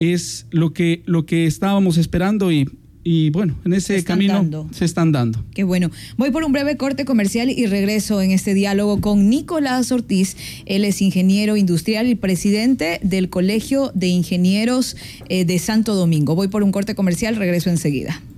es lo que estábamos esperando y bueno, en ese camino se están dando. Qué bueno. Voy por un breve corte comercial y regreso en este diálogo con Nicolás Ortiz. Él es ingeniero industrial y presidente del Colegio de Ingenieros de Santo Domingo. Voy por un corte comercial, regreso enseguida.